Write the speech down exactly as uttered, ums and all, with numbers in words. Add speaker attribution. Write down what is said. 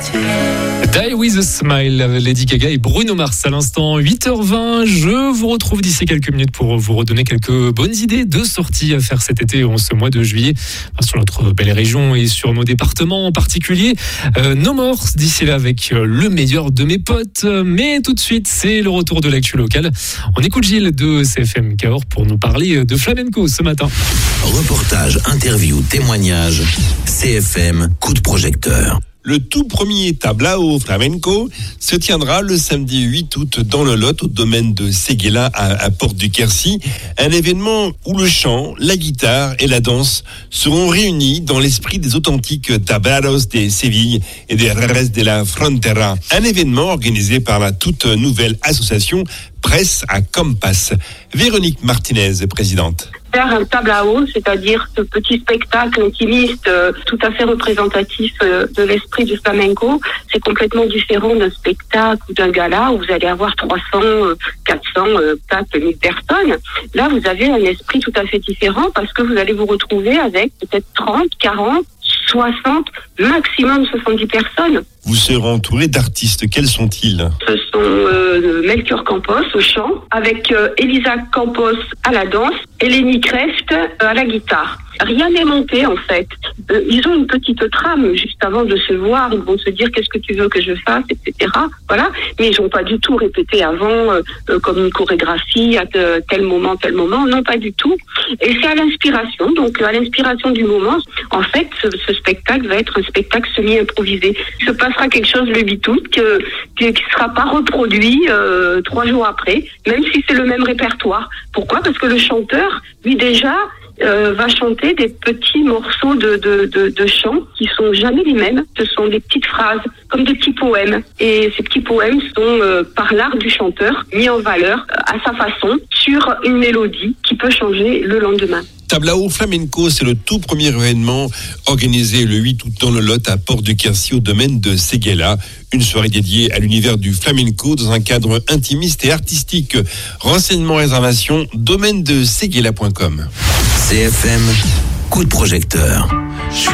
Speaker 1: Die with a Smile, Lady Gaga et Bruno Mars à l'instant, huit heures vingt. Je vous retrouve d'ici quelques minutes pour vous redonner quelques bonnes idées de sorties à faire cet été en ce mois de juillet sur notre belle région et sur nos départements en particulier. Euh, No More d'ici là avec le meilleur de mes potes. Mais tout de suite, c'est le retour de l'actu locale. On écoute Gilles de C F M Cahors pour nous parler de flamenco ce matin.
Speaker 2: Reportage, interview, témoignage. C F M, coup de projecteur.
Speaker 3: Le tout premier tablao flamenco se tiendra le samedi huit août dans le Lot, au domaine de Séguéla à, à Porte du Quercy. Un événement où le chant, la guitare et la danse seront réunis dans l'esprit des authentiques tablaos de Séville et des Reres de la Frontera. Un événement organisé par la toute nouvelle association Presse à Compass. Véronique Martinez, présidente.
Speaker 4: Faire un tablao, c'est-à-dire ce petit spectacle intimiste euh, tout à fait représentatif euh, de l'esprit du flamenco, c'est complètement différent d'un spectacle ou d'un gala où vous allez avoir trois cents, euh, quatre cents, euh, peut-être mille personnes. Là, vous avez un esprit tout à fait différent parce que vous allez vous retrouver avec peut-être trente, quarante, soixante, maximum soixante-dix personnes.
Speaker 3: Vous serez entouré d'artistes. Quels sont-ils ?
Speaker 4: Ce sont euh, Melchior Campos au chant, avec euh, Elisa Campos à la danse, Eleni Kreft euh, à la guitare. Rien n'est monté en fait. Euh, ils ont une petite trame juste avant de se voir. Ils vont se dire qu'est-ce que tu veux que je fasse, et cetera. Voilà. Mais ils n'ont pas du tout répété avant euh, euh, comme une chorégraphie à de, tel moment, tel moment. Non, pas du tout. Et c'est à l'inspiration. Donc à l'inspiration du moment, en fait, ce, ce spectacle va être un spectacle semi-improvisé. Il se passera quelque chose le huit août que, qui ne sera pas reproduit euh, trois jours après, même si c'est le même répertoire. Pourquoi ? Parce que le chanteur, lui déjà, Euh, va chanter des petits morceaux de, de, de, de chants qui sont jamais les mêmes. Ce sont des petites phrases, comme des petits poèmes. Et ces petits poèmes sont, euh, par l'art du chanteur, mis en valeur euh, à sa façon sur une mélodie qui peut changer le lendemain.
Speaker 3: Tablao Flamenco, c'est le tout premier événement organisé le huit août dans le Lot à Porte du Quercy au domaine de Séguéla. Une soirée dédiée à l'univers du flamenco dans un cadre intimiste et artistique. Renseignements, réservations, domaine de séguéla point com.
Speaker 2: C F M, coup de projecteur.